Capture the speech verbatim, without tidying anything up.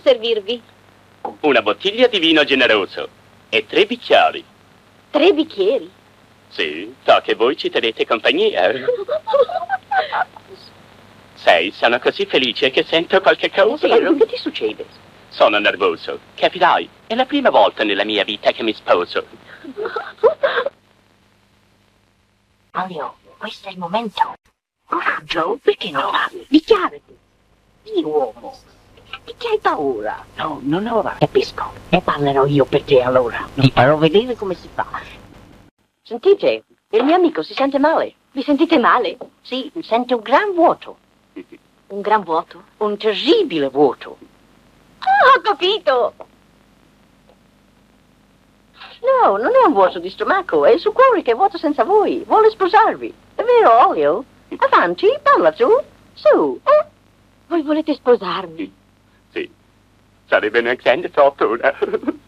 servirvi? Una bottiglia di vino generoso e tre bicchieri. Tre bicchieri? Sì, so che voi ci tenete compagnia. Sai, sono così felice che sento qualche cosa. Piero, che ti succede? Sono nervoso, capirai. È la prima volta nella mia vita che mi sposo. Mario, questo è il momento. Coraggio, perché non parli? Dichiarati. Di uomo. Di che hai paura? No, non ora. Capisco. E parlerò io per te allora. Ti farò vedere come si fa. Sentite, il mio amico si sente male. Vi sentite male? Sì, sente un gran vuoto. Un gran vuoto? Un terribile vuoto. Ah, ho capito! No, non è un vuoto di stomaco, è il suo cuore che è vuoto senza voi. Vuole sposarvi. È vero, Olio? Avanti, parla su. Su. Eh? Voi volete sposarmi? Sì, sarebbe una grande fortuna.